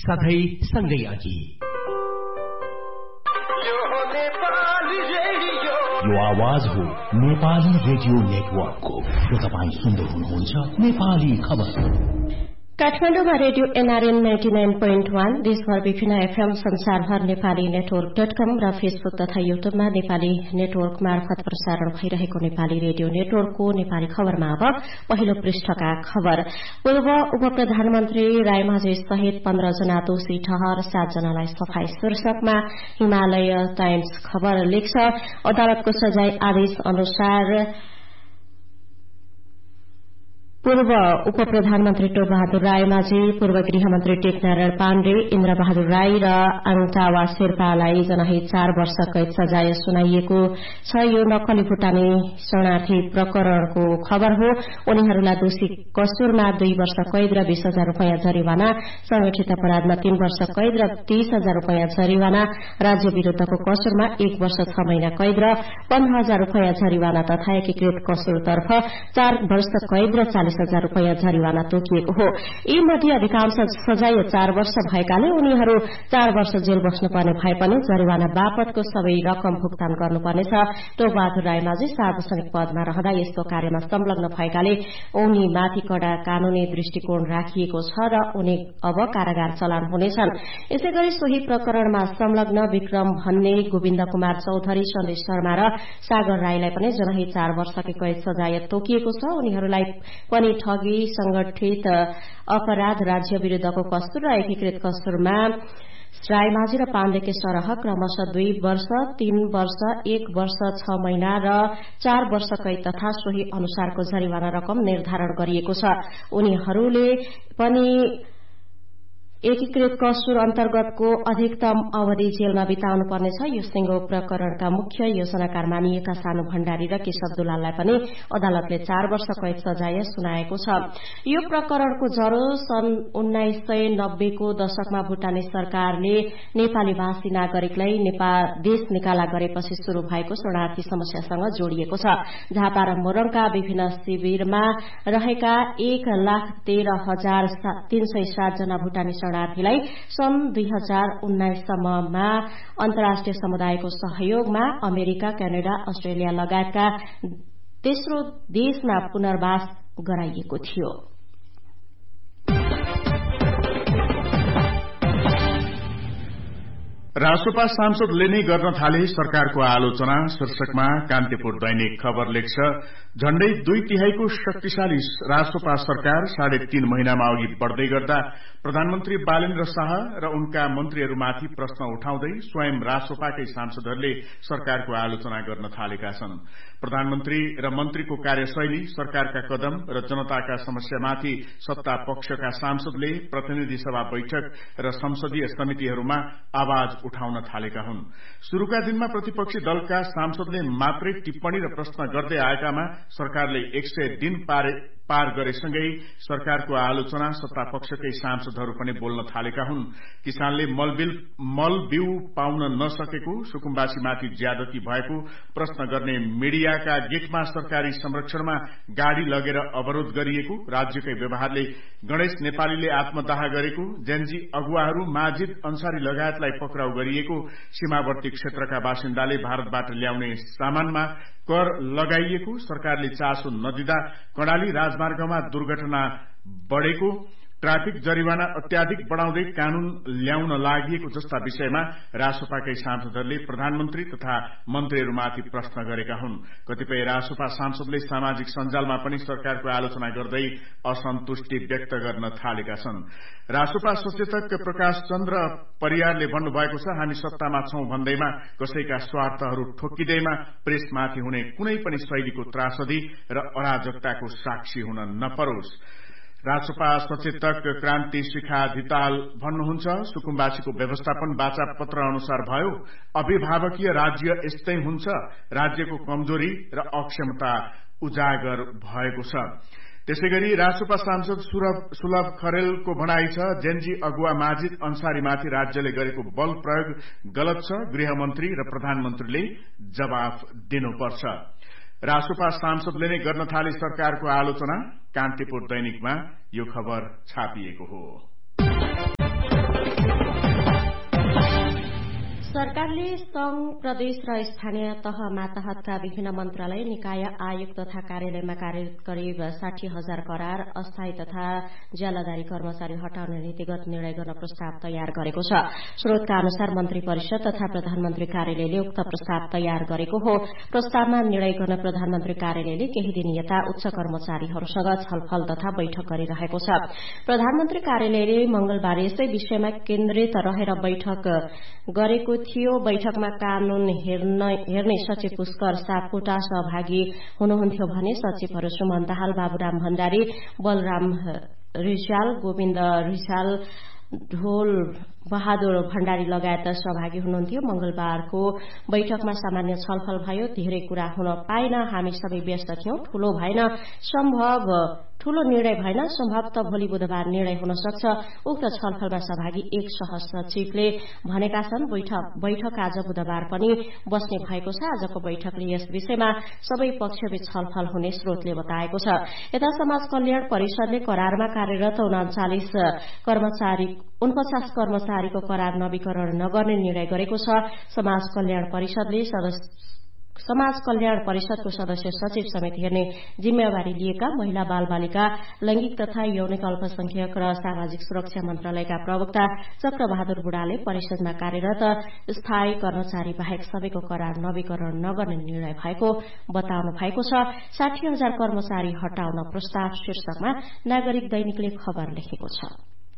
सधैं सँगै अघि। यो आवाज हो नेपाली रेडियो नेटवर्कको र तपाईं सुन्दै हुनुहुन्छ नेपाली खबर। काठमाडौँमा रेडियो एनआरएन 99.1, देशभर विभिन्न एफएम, संसारभर नेपाली नेटवर्क.com र फेसबुक तथा युट्युबमा नेपाली नेटवर्क मार्फत प्रसारण भइरहेको नेपाली रेडियो नेटवर्कको नेपाली खबरमा अब पहिलो पृष्ठका खबर। पूर्व उप प्रधानमन्त्री रायमाझी सहित 15 जना दोषी ठहर, 7 जनालाई सफाई शीर्षकमा हिमालय टाइम्स खबर लेख्छ। अदालतको सजाय आदेश अनुसार पूर्व उप प्रधानमन्त्री टोकबहादुर रायमाझी, पूर्व गृहमन्त्री टेकनारायण पाण्डे, इन्द्र बहादुर राई र आङटावा शेर्पालाई जनहित 4 वर्ष कैद सजाय सुनाइएको छ। यो नक्कली भुटानी शरणार्थी प्रकरणको खबर हो। उनीहरूलाई दोषी कसुरमा 2 वर्ष कैद र 20,000 रूपियाँ जरिवाना, संगठित अपराधमा 3 वर्ष कैद र 30,000 रूपियाँ जरिवाना, राज्य विरूद्धको कसुरमा 1 वर्ष 6 महिना कैद र 15,000 रूपियाँ जरिवाना तथा एकीकृत कसुरतर्फ 4 वर्ष कैद र 40,000 रूपियाँ जरिवाना तोकिएको हो। यी मध्ये अधिकांश सजाय 4 वर्ष भएकाले उनीहरू 4 वर्ष जेल बस्नुपर्ने भए पनि जरिवाना बापतको सबै रकम भुक्तान गर्नुपर्नेछ। टोकबहादुर रायमाझी सार्वजनिक पदमा रहँदा यस्तो कार्यमा संलग्न भएकाले उनीमाथि कड़ा कानूनी दृष्टिकोण राखिएको छ र उनी अब कारागार चलान हुनेछन्। यसैगरी सोही प्रकरणमा संलग्न विक्रम भन्ने, गोविन्द कुमार चौधरी, सन्देश शर्मा र सागर राईलाई पनि जनहित 4 वर्षकै कैद सजाय तोकिएको छ। उनीहरूलाई पनि ठगी, संगठित अपराध, राज्य विरूद्धको कसुर र एकीकृत कसुरमा रायमाझी र पाण्डेकै सरह क्रमशः 2 वर्ष, 3 वर्ष, 1 वर्ष 6 महिना र 4 वर्ष कैद तथा सोही अनुसारको जरिवाना रकम निर्धारण गरिएको छ। उनीहरूले पनि एकीकृत कसुर अन्तर्गतको अधिकतम अवधि जेलमा बिताउनु पर्नेछ। यो सिंगो प्रकरणका मुख्य योजनाकार मानिएका सानु भण्डारी र केशव दुलाललाई पनि अदालतले 4 वर्ष कैद सजाय सुनाएको छ। यो प्रकरणको जरो सन् 1990 को दशकमा भूटानी सरकारले नेपाली भाषी नागरिकलाई देश निकाला गरेपछि शुरू भएको शरणार्थी समस्यासँग जोडिएको छ। झापा र मोरङका विभिन्न शिविरमा रहेका 1,13,307 जना भूटानी शरणार्थीलाई सन् 2019 सम्ममा अन्तर्राष्ट्रिय समुदायको सहयोगमा अमेरिका, क्यानाडा, अस्ट्रेलिया लगायतका तेस्रो देशमा पुनर्वास गराइएको थियो। रासोपा सांसदले नै गर्न थाले सरकारको आलोचना शीर्षकमा कान्तिपुर दैनिक खबर लेख्छ। झण्डै 2/3 को शक्तिशाली रासोपा सरकार 3.5 महिनामा अघि बढ़दै गर्दा प्रधानमन्त्री बालेन्द्र शाह र उनका मन्त्रीहरूमाथि प्रश्न उठाउँदै स्वयं रासोपाकै सांसदहरूले सरकारको आलोचना गर्न थालेका छन्। प्रधानमन्त्री र मन्त्रीको कार्यशैली, सरकारका कदम र जनताका समस्यामाथि सत्ता पक्षका सांसदले प्रतिनिधि सभा बैठक र संसदीय समितिहरूमा आवाज उठाउन थालेका हुन्। शुरूका दिनमा प्रतिपक्षी दलका सांसदले मात्रै टिप्पणी र प्रश्न गर्दै आएकामा सरकारले 100 दिन पार गरेसँगै सरकारको आलोचना सत्ता पक्षकै सांसदहरू पनि बोल्न थालेका हुन्। किसानले मल बिउ पाउन नसकेको, सुकुम्बासीमाथि ज्यादती भएको प्रश्न गर्ने मीडियाका गेटमा सरकारी संरक्षणमा गाड़ी लगेर अवरोध गरिएको, राज्यकै व्यवहारले गणेश नेपालीले आत्मदाह गरेको, जेनजी अगुवाहरू माजिद अन्सारी लगायतलाई पक्राउ गरिएको, सीमावर्ती क्षेत्रका बासिन्दाले भारतबाट ल्याउने सामानमा कर लगाइएको, सरकारले चासो नदिँदा कर्णाली राजमार्गमा दुर्घटना बढ़ेको, ट्राफिक जरिवाना अत्याधिक बढ़ाउँदै कानून ल्याउन लागिएको जस्ता विषयमा रासोपाकै सांसदहरूले प्रधानमन्त्री तथा मन्त्रीहरूमाथि प्रश्न गरेका हुन्। कतिपय रासोपा सांसदले सामाजिक सञ्जालमा पनि सरकारको आलोचना गर्दै असन्तुष्टि व्यक्त गर्न थालेका छन्। रासोपा सचेतक प्रकाश चन्द्र परियारले भन्नुभएको छ, हामी सत्तामा छौं भन्दैमा कसैका स्वार्थहरू ठोक्किदैमा प्रेसमाथि हुने कुनै पनि शैलीको त्रासदी र अराजकताको साक्षी हुन नपरोस्। रासोपा सचेतक क्रान्ति शिखा धिताल भन्नुहुन्छ, सुकुम्बासीको व्यवस्थापन वाचा पत्र अनुसार भयो। अभिभावकीय राज्य यस्तै हुन्छ। राज्यको कमजोरी र अक्षमता उजागर भएको छ। त्यसैगरी रासोपा सांसद सुलभ खरेलको भनाइ छ, जेनजी अगुवा माजिद अन्सारीमाथि राज्यले गरेको बल प्रयोग गलत छ। गृहमन्त्री र प्रधानमन्त्रीले जवाफ दिनुपर्छ। रासोपा सांसदले नै गर्न थाले सरकारको आलोचना। कान्तिपुर दैनिकमा यो खबर छापिएको हो। सरकारले संघ प्रदेश र स्थानीय तह मातहतका विभिन्न मन्त्रालय निकाय आयोग तथा कार्यालयमा कार्यरत करिब 60,000 करार अस्थायी तथा ज्यालादारी कर्मचारी हटाउने नीतिगत निर्णय गर्न प्रस्ताव तयार गरेको छ। स्रोतका अनुसार मन्त्री परिषद तथा प्रधानमन्त्री कार्यालयले उक्त प्रस्ताव तयार गरेको हो। प्रस्तावमा निर्णय गर्न प्रधानमन्त्री कार्यालयले केही दिन यता उच्च कर्मचारीहरूसँग छलफल तथा बैठक गरिरहेको छ। प्रधानमन्त्री कार्यालयले मंगलबार यसै विषयमा केन्द्रित रहेर बैठक गरेको थियो। बैठकमा कानून हेर्ने सचिव पुष्कर सापकोटा सहभागी हुनुहुन्थ्यो भने सचिवहरू सुमन दाहाल, बाबुराम भण्डारी, बलराम रिजाल, गोविन्द रिजाल, ढोल बहादुर भण्डारी लगायत सहभागी हुनुहुन्थ्यो। मंगलबारको बैठकमा सामान्य छलफल भयो। धेरै कुरा हुन पाएन, हामी सबै व्यस्त थियौं। ठूलो निर्णय भएन, सम्भवतः भोलि बुधबार निर्णय हुन सक्छ। उक्त छलफलमा सहभागी एक सहसचिवले भनेका छन्। बैठक आज बुधबार पनि बस्ने भएको छ। आजको बैठकले यस विषयमा सबै पक्षबीच छलफल हुने स्रोतले बताएको छ। यता समाज कल्याण परिषदले करारमा कार्यरत 49 कर्मचारीको करार नवीकरण नगर्ने निर्णय गरेको छ। समाज कल्याण परिषदको सदस्य सचिव समेत हेर्ने जिम्मेवारी लिएका महिला बाल बालिका लैंगिक तथा यौनिक अल्पसंख्यक र सामाजिक सुरक्षा मन्त्रालयका प्रवक्ता चक्रबहादुर बुढाले परिषदमा कार्यरत स्थायी कर्मचारी बाहेक सबैको करार नवीकरण नगर्ने निर्णय भएको बताउनु भएको छ। 60,000 कर्मचारी हटाउन प्रस्ताव शीर्षकमा नागरिक दैनिकले खबर लेखेको छ।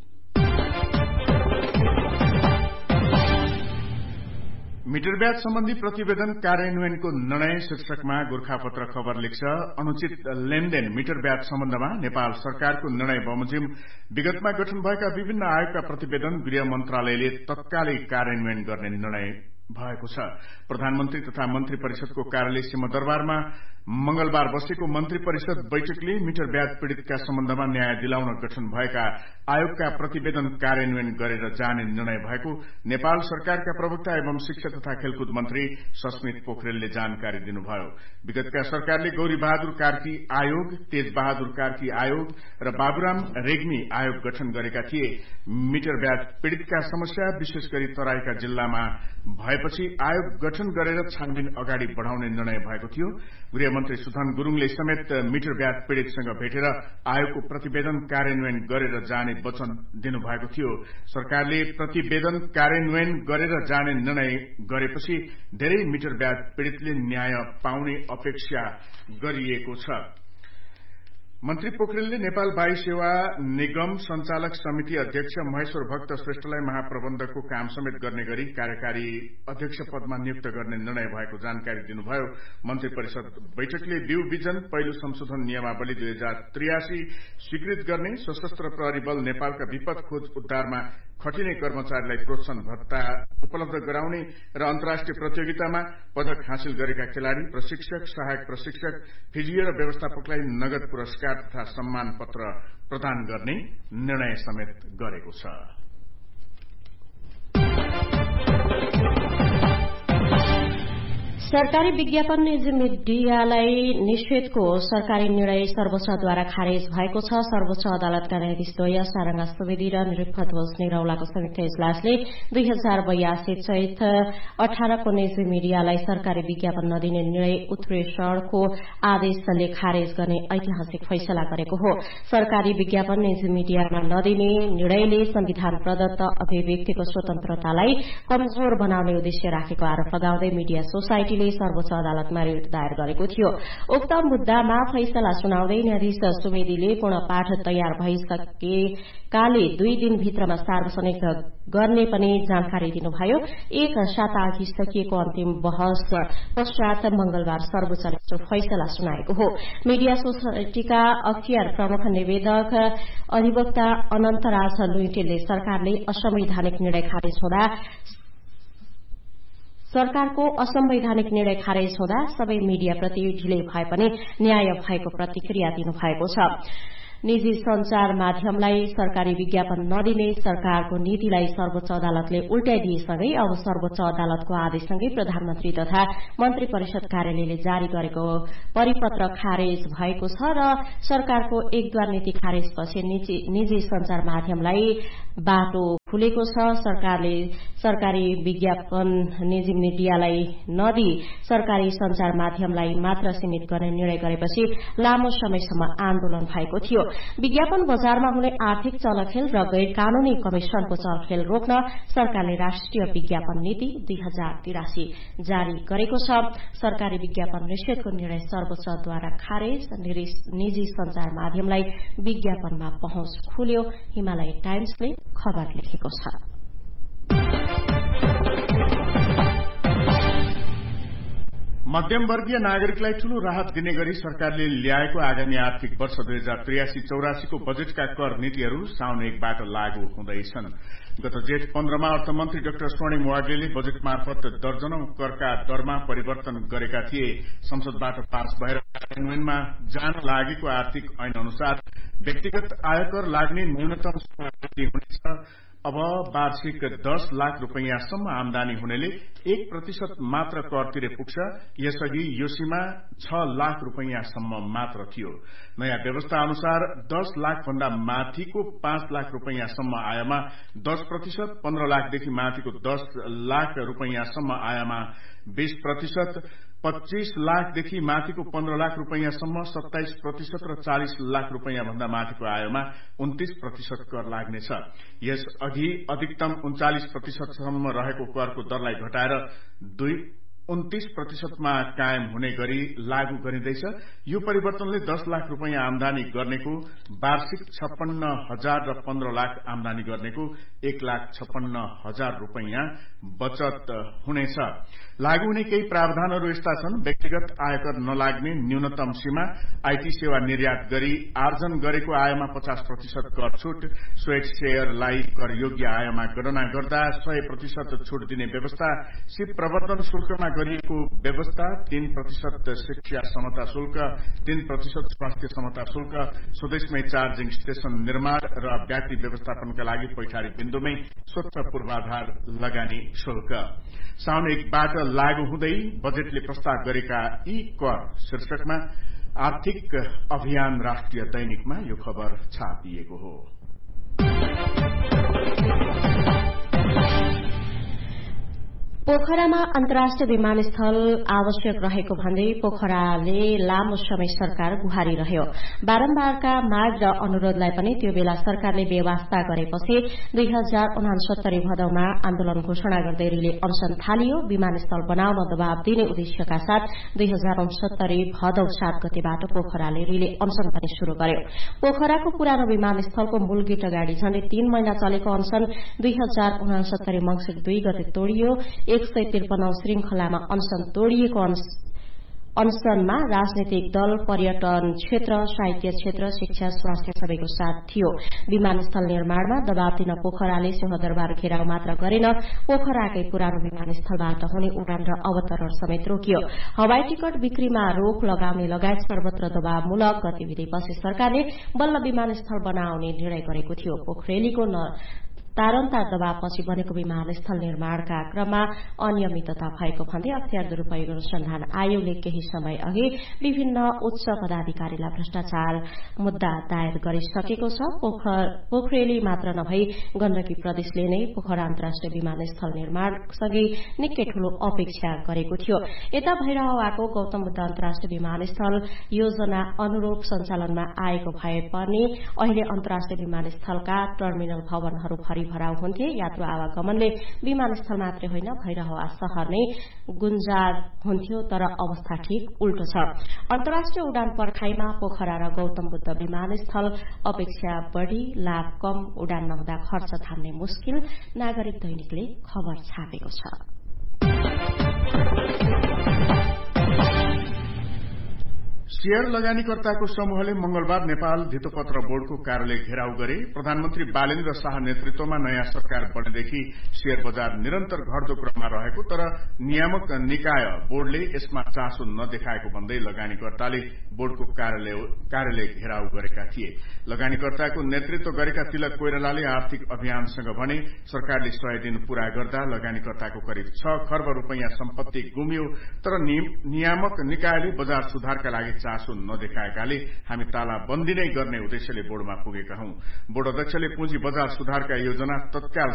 मिटर ब्याज सम्बन्धी प्रतिवेदन कार्यान्वयनको निर्णय शीर्षकमा गोर्खापत्र खबर लेख्छ। अनुचित लेनदेन मिटर ब्याज सम्बन्धमा नेपाल सरकारको निर्णय बमोजिम विगतमा गठन भएका विभिन्न आयोगका प्रतिवेदन गृह मन्त्रालयले तत्कालै कार्यान्वयन गर्ने निर्णय भएको छ। प्रधानमन्त्री तथा मन्त्री परिषदको कार्यालय सिंहदरबारमा मंगलबार बसेको मन्त्री परिषद बैठकले मिटर ब्याज पीड़ितका सम्बन्धमा न्याय दिलाउन गठन भएका आयोगका प्रतिवेदन कार्यान्वयन गरेर जाने निर्णय भएको नेपाल सरकारका प्रवक्ता एवं शिक्षा तथा खेलकुद मन्त्री सस्मित पोखरेलले जानकारी दिनुभयो। विगतका सरकारले गौरी बहादुर कार्की आयोग, तेज बहादुर कार्की आयोग र बाबुराम रेग्मी आयोग गठन गरेका थिए। मिटर ब्याज पीड़ितका समस्या विशेष गरी तराईका जिल्लामा भएपछि आयोग गठन गरेर छानबिन अगाडि बढ़ाउने निर्णय भएको थियो। गृहमन्त्री सुधन गुरूङले समेत मिटर ब्याज पीड़ितसँग भेटेर आयोगको प्रतिवेदन कार्यान्वयन गरेर जाने वचन दिनुभएको थियो। सरकारले प्रतिवेदन कार्यान्वयन गरेर जाने निर्णय गरेपछि धेरै मिटर ब्याज पीड़ितले न्याय पाउने अपेक्षा गरिएको छ। मन्त्री पोखरेलले नेपाल वायु सेवा निगम संचालक समिति अध्यक्ष महेश्वर भक्त श्रेष्ठलाई महाप्रबन्धकको काम समेत गर्ने गरी कार्यकारी अध्यक्ष पदमा नियुक्त गर्ने निर्णय भएको जानकारी दिनुभयो। मन्त्री परिषद बैठकले बीउ बिजन पहिलो संशोधन नियमावली 2083 स्वीकृत गर्ने, सशस्त्र प्रहरी बल नेपालका विपद खोज उद्धारमा खटिने कर्मचारीलाई प्रोत्साहन भत्ता उपलब्ध गराउने र अन्तर्राष्ट्रिय प्रतियोगितामा पदक हासिल गरेका खेलाड़ी, प्रशिक्षक, सहायक प्रशिक्षक, फिजियो र व्यवस्थापकलाई नगद पुरस्कार तथा सम्मान पत्र प्रदान गर्ने निर्णय समेत गरेको छ। सरकारी विज्ञापन निजी मिडियालाई निषेधको सरकारी निर्णय सर्वोच्चद्वारा खारेज भएको छ। सर्वोच्च अदालतका न्यायाधीशद्वय सारंगा सुवेदी र निरुपत घोष निरौलाको संयुक्त इजलासले 2082 चैत 18 को निजी मिडियालाई सरकारी विज्ञापन नदिने निर्णय उत्प्रेषणको आदेशले खारेज गर्ने ऐतिहासिक फैसला गरेको हो। सरकारी विज्ञापन निजी मिडियामा नदिने निर्णयले संविधान प्रदत्त अभिव्यक्तिको स्वतन्त्रतालाई कमजोर बनाउने उद्देश्य राखेको आरोप लगाउँदै मिडिया सोसाइटी सर्वोच्च अदालतमा रिट दायर गरेको थियो। उक्त मुद्दामा फैसला सुनाउँदै न्यायाधीश सुवेदीले पूर्ण पाठ तयार भइसकेकाले 2 दिनभित्रमा सार्वजनिक गर्ने पनि जानकारी दिनुभयो। एक साता अघि सकिएको अन्तिम बहस पश्चात मंगलबार सर्वोच्चले फैसला सुनाएको हो। मिडिया सोसाइटीका अख्तियार प्रमुख निवेदक अधिवक्ता अनन्तराज लुइटेलले सरकारको असंवैधानिक निर्णय खारेज हुँदा सबै मीडियाप्रति ढिलै भए पनि न्याय भएको प्रतिक्रिया दिनुभएको छ। निजी संचार माध्यमलाई सरकारी विज्ञापन नदिने सरकारको नीतिलाई सर्वोच्च अदालतले उल्टाइदिएसँगै अब सर्वोच्च अदालतको आदेशसँगै प्रधानमन्त्री तथा मन्त्री परिषद कार्यालयले जारी गरेको परिपत्र खारेज भएको छ र सरकारको एकद्वार नीति खारेजपछि निजी संचार माध्यमलाई बाटो खुलेको छ। सरकारले सरकारी विज्ञापन निजी मिडियालाई नदिई सरकारी संचार माध्यमलाई मात्र सीमित गर्ने निर्णय गरेपछि लामो समयसम्म आन्दोलन भएको थियो। विज्ञापन बजारमा हुने आर्थिक चलखेल र गैर कानूनी कमिशनको चलखेल रोक्न सरकारले राष्ट्रिय विज्ञापन नीति 2083 जारी गरेको छ। सरकारी विज्ञापन निषेधको निर्णय सर्वोच्चद्वारा खारेज, निजी संचार माध्यमलाई विज्ञापनमा पहुँच खुल्यो। हिमालय टाइम्सले खबर लेखेको छ। मध्यमवर्गीय नागरिकलाई ठूलो राहत दिने गरी सरकारले ल्याएको आगामी आर्थिक वर्ष 2083-84 को बजेटका कर नीतिहरू साउन 1 बाट लागू हुँदैछन्। गत जेठ 15 मा अर्थमन्त्री डाक्टर स्वर्णिम वाग्लेले बजेट मार्फत दर्जनौं करका दरमा परिवर्तन गरेका थिए। संसदबाट पास भएर कार्यान्वयनमा जान लागेको आर्थिक ऐन अनुसार व्यक्तिगत आयकर लाग्ने न्यूनतम सीमा हुनेछ। अब वार्षिक 10 लाख रुपैयाँसम्म आमदानी हुनेले 1% मात्र कर तिरे पुग्छ। यसअघि यो सीमा 6 लाख रुपैयाँसम्म मात्र थियो। नयाँ व्यवस्था अनुसार 10 लाख भन्दा माथिको 5 लाख रुपैयाँसम्म आयमा 10%, 15 लाखदेखि माथिको 10 लाख रुपैयाँसम्म आयमा 20%, 25 लाखदेखि माथिको 15 लाख रुपैयाँसम्म 27% र 40 लाख रुपैयाँ भन्दा माथिको आयमा 29% कर लाग्नेछ। यस अघि अधिकतम 39% सम्म रहेको करको दरलाई घटाएर 29% मा कायम हुने गरी लागू गरिँदैछ। यो परिवर्तनले 10 लाख रुपैयाँ आमदानी गर्नेको वार्षिक 56,000 र 15 लाख आमदानी गर्नेको 1,56,000 रुपैयाँ बचत हुनेछ। लागू हुने केही प्रावधानहरू यस्ता छन्। व्यक्तिगत आयकर नलाग्ने न्यूनतम सीमा, आईटी सेवा निर्यात गरी आर्जन गरेको आयमा 50% कर छूट, स्वेट शेयरलाई कर योग्य आयमा गणना गर्दा 100% छूट दिने व्यवस्था, सिप प्रवर्धन शुल्कमा गरिएको व्यवस्था, 3% शिक्षा समता शुल्क, 3% स्वास्थ्य समता शुल्क, स्वदेशमै चार्जिङ स्टेशन निर्माण र व्यक्ति व्यवस्थापनका लागि पैठारी बिन्दुमै स्वच्छ पूर्वाधार लगानी शुल्क। साउन 1 बाट लागू हुँदै बजेटले प्रस्ताव गरेका यी कर शीर्षकमा आर्थिक अभियान राष्ट्रिय दैनिकमा यो खबर छापिएको हो। पोखरामा अन्तर्राष्ट्रिय विमानस्थल आवश्यक रहेको भन्दै पोखराले लामो समय सरकार गुहारी रह्यो। बारम्बारका माग र अनुरोधलाई पनि त्यो बेला सरकारले बेवास्ता गरेपछि 2069 भदौमा आन्दोलन घोषणा गर्दै रिले अनशन थालियो। विमानस्थल बनाउन दबाव दिने उद्देश्यका साथ 2069 भदौ 7 गतेबाट पोखराले रिले अनशन पनि शुरू गर्यो। पोखराको पुरानो विमानस्थलको मूल गेट अगाडि झण्डै 3 महिना चलेको अनशन 2069 मंसिर 2 गते तोडियो। 153 श्रृंखलामा अनशन तोडिएको अनशनमा राजनैतिक दल, पर्यटन क्षेत्र, साहित्य क्षेत्र, शिक्षा, स्वास्थ्य सबैको साथ थियो। विमानस्थल निर्माणमा दबाव दिन पोखराले सिंहदरबार घेराउ मात्र गरेन, पोखराकै पुरानो विमानस्थलबाट हुने उडान र अवतरण समेत रोकियो। हवाई टिकट बिक्रीमा रोक लगाउने लगायत सर्वत्र दबावमूलक गतिविधिपछि सरकारले बल्ल विमानस्थल बनाउने निर्णय गरेको थियो। पोखरेलीको तारन्तार दबावपछि बनेको विमानस्थल निर्माणका क्रममा अनियमितता भएको भन्दै अख्तियार दुरूपयोग अनुसन्धान आयोगले केही समय अघि विभिन्न उच्च पदाधिकारीलाई भ्रष्टाचार मुद्दा दायर गरिसकेको छ। पोखरेली मात्र नभई गण्डकी प्रदेशले नै पोखरा अन्तर्राष्ट्रिय विमानस्थल निर्माणसँगै निकै ठूलो अपेक्षा गरेको थियो। यता भैरहवाको गौतम बुद्ध अन्तर्राष्ट्रिय विमानस्थल योजना अनुरूप सञ्चालनमा आएको भए पनि अहिले अन्तर्राष्ट्रिय विमानस्थलका टर्मिनल भवनहरू भराउ हुन्थे। यात्रु आवागमनले विमानस्थल मात्रै होइन भैरहवा शहर नै गुन्जार हुन्थ्यो, तर अवस्था ठिक उल्टो छ। अन्तर्राष्ट्रिय उडान पर्खाइमा पोखरा र गौतम बुद्ध विमानस्थल अपेक्षा बढ़ी, लाभ कम, उडान नहुँदा खर्च थाम्ने मुस्किल, नागरिक दैनिकले खबर छापेको छ। शेयर लगानीकर्ताको समूहले मंगलबार नेपाल धितोपत्र बोर्डको कार्यालय घेराउ गरे। प्रधानमन्त्री बालेन्द्र शाह नेतृत्वमा नयाँ सरकार बनेदेखि शेयर बजार निरन्तर घट्दो क्रममा रहेको, तर नियामक निकाय बोर्डले यसमा चासो नदेखाएको भन्दै लगानीकर्ताले बोर्डको कार्यालय घेराउ गरेका थिए। लगानीकर्ताको नेतृत्व गरेका तिलक कोइरालाले आर्थिक अभियानसँग भने सरकारले 100 दिन पूरा गर्दा लगानीकर्ताको करिब 6 खर्ब रुपैयाँ सम्पत्ति गुम्यो, तर नियामक निकायले बजार सुधारका लागि चासो नदेखाएकाले हामी तालाबन्दी नै गर्ने उद्देश्यले बोर्डमा पुगेका हौं। बोर्ड अध्यक्षले पुँजी बजार सुधारका योजना तत्काल